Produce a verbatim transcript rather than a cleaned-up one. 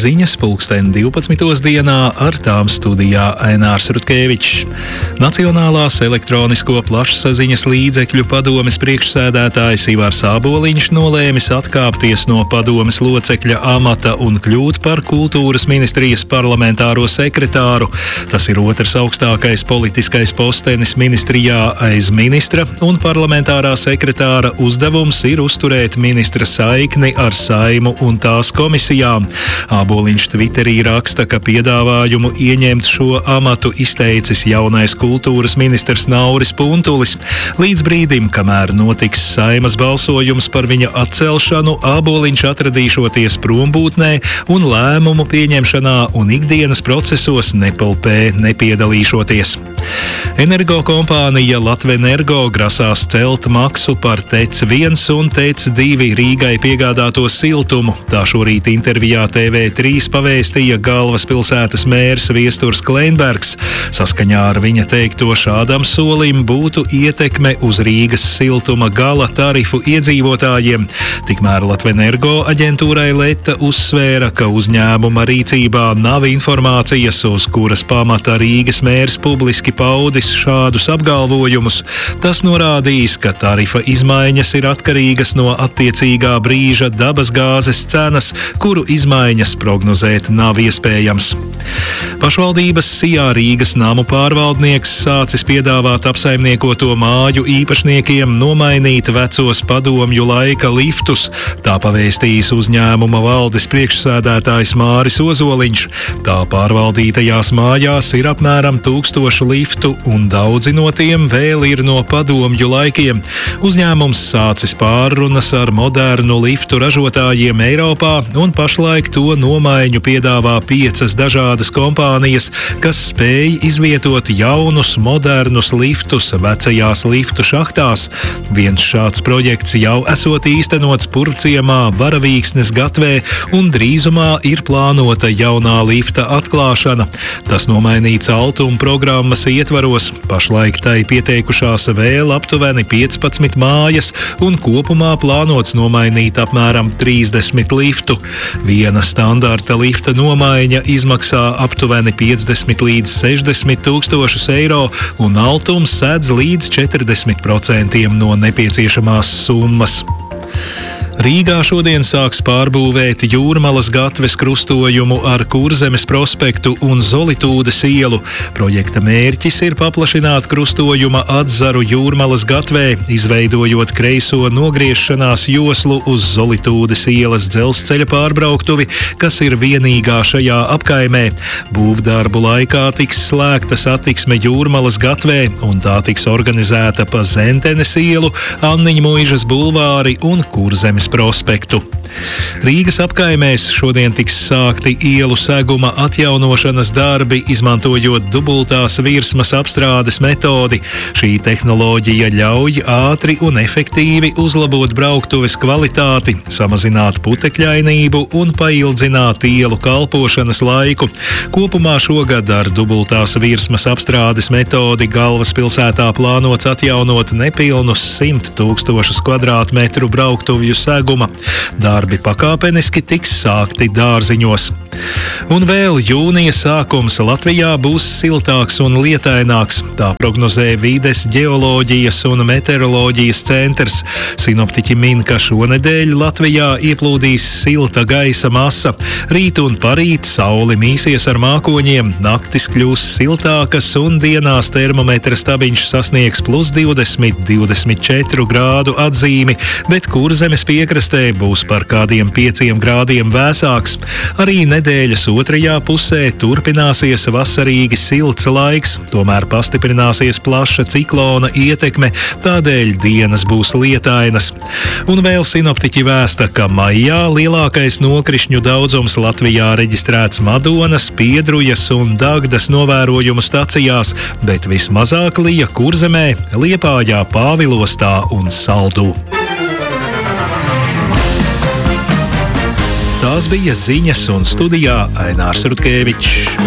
ziņas pulksten divpadsmitos dienā, ar tām studijā Ainārs Rutkevičs. Nacionālās elektronisko plašsaziņas līdzekļu padomes priekšsēdētājs Ivars Āboliņš nolēmis atkāpties no padomes locekļa amata un kļūt par kultūras ministrijas parlamentāro sekretāru. Tas ir otrs augstākais politiskais postenis ministrijā aiz ministra, un parlamentārā sekretāra uzdevums ir uzturēt ministra saikni ar Saimu un tās komisijām. Āboliņš Twitterī raksta, ka piedāvājumu ieņemt šo amatu izteicis jaunais kultūras ministrs Nauris Puntulis. Līdz brīdim, kamēr notiks Saimas balsojums par viņa atcelšanu, Āboliņš atradīšoties prombūtnē un lēmumu pieņemšanā un ikdienas procesos nepelpē nepiedalīšoties. Energokompānija Latvenergo grasās celt maksu par T E C viens un T E C divi Rīgai piegādāto siltumu. Tā šorīt intervijā T V trīs pavēstīja galvaspilsētas mērs Viesturs Kleinbergs. Saskaņā ar viņa teikto, šādam solim būtu ietekme uz Rīgas siltuma gala tarifu iedzīvotājiem. Tikmēr Latvenergo aģentūrai Leta uzsvēra, ka uzņēmuma rīcībā nav informācijas, uz kuras pamata Rīgas mērs publiski paudis šādus apgalvojumus. Tas norādījis, ka tarifa izmaiņas ir atkarīgas no attiecīgā brīža dabasgāzes cenas, kuru izmaiņas prognozēt nav iespējams. Pašvaldības Sijā Rīgas namu pārvaldnieks sācis piedāvāt apsaimniekoto māju īpašniekiem nomainīt vecos padomju laika liftus. Tā pavēstījis uzņēmuma valdes priekšsēdētājs Māris Ozoliņš. Tā pārvaldītajās mājās ir apmēram tūkstošu liftu, un daudzi no tiem vēl ir no padomju laikiem. Uzņēmums sācis pārrunas ar modernu liftu ražotājiem Eiropā, un pašlaik to nomaiņu piedāvā piecas dažādas kompānijas, kas spēj izvietot jaunus, modernus liftus vecajās liftu šahtās. Viens šāds projekts jau esot īstenots Purvciemā, Varavīksnes gatvē, un drīzumā ir plānota jaunā lifta atklāšana. Tas nomainīts Altuma programmas ietvaros. Pašlaik tai pieteikušās vēl aptuveni piecpadsmit mājas, un kopumā plānots nomainīt apmēram trīsdesmit liftu. Viena standarta lifta nomaiņa izmaksā aptuveni piecdesmit līdz sešdesmit tūkstošus eiro, un Altums sedz līdz četrdesmit procentiem no nepieciešamās summas. Rīgā šodien sāks pārbūvēt Jūrmalas gatves krustojumu ar Kurzemes prospektu un Zolitūdes ielu. Projekta mērķis ir paplašināt krustojuma atzaru Jūrmalas gatvē, izveidojot kreiso nogriešanās joslu uz Zolitūdes ielas dzelzceļa pārbrauktuvi, kas ir vienīgā šajā apkaimē. Būvdarbu laikā tiks slēgta satiksme Jūrmalas gatvē, un tā tiks organizēta pa Zentenes ielu, Anniņmuižas bulvāri un Kurzemes prospektu. Rīgas apkaimēs šodien tiks sākti ielu seguma atjaunošanas darbi, izmantojot dubultās virsmas apstrādes metodi. Šī tehnoloģija ļauj ātri un efektīvi uzlabot brauktuves kvalitāti, samazināt putekļainību un paildzināt ielu kalpošanas laiku. Kopumā šogad ar dubultās virsmas apstrādes metodi galvaspilsētā plānots atjaunot nepilnus simt tūkstošus kvadrātmetru brauktuvju seguma. Darbi pakāpeniski tiks sākti dārziņos. Un vēl jūnija sākums Latvijā būs siltāks un lietaināks. Tā prognozē Vides ģeoloģijas un meteoroloģijas centrs. Sinoptiķi min, ka šonedēļ Latvijā ieplūdīs silta gaisa masa. Rīt un parīt sauli mīsies ar mākoņiem, naktis kļūs siltākas un dienās termometra stabiņš sasniegs plus divdesmit līdz divdesmit četru grādu atzīmi, bet Kurzemes piekrastē būs par kādiem pieciem grādiem vēsāks. Arī nedēļas otrajā pusē turpināsies vasarīgi silts laiks, tomēr pastiprināsies plaša ciklona ietekme, tādēļ dienas būs lietainas. Un vēl sinoptiķi vēsta, ka maijā lielākais nokrišņu daudzums Latvijā reģistrēts Madonas, Piedrujas un Dagdas novērojumu stacijās, bet vismazāk lija Kurzemē, Liepājā, Pāvilostā un Saldū. Tās bija ziņas, un studijā Ainārs Rutkevičs.